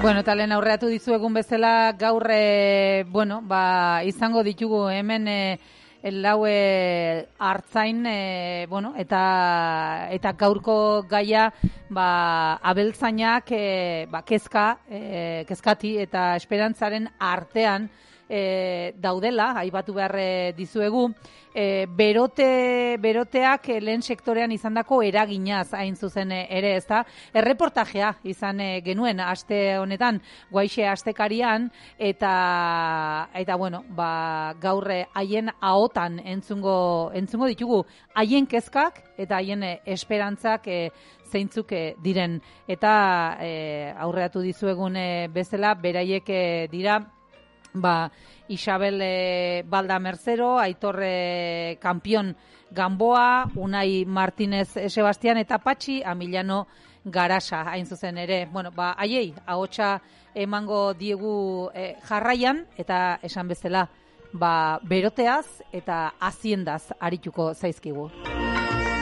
Bueno, eta lehen aurreatu dizuegun bezala gaur, izango ditugu hemen laue hartzain, eta gaurko gaia, abeltzainak, kezkati eta esperantzaren artean daudela, aipatu behar dizuegu, beroteak lehen sektorean izandako eraginaz hain zuzen ere, ezta? Erreportajea izan genuen aste honetan, Guaixe astekarian, eta gaur haien ahotan entzungo ditugu haien kezkak eta haien esperantzak zeintzuk diren. Eta aurreatu dizuegun bezala, beraiek dira Isabel Balda Merzero, Aitor Kampion Gamboa, Unai Martínez Sebastián eta Patxi Amillano Garasa, hain zuzen ere. Haiei ahotsa emango diegu jarraian, eta esan bezala, beroteaz eta haziendaz arituko zaizkigu.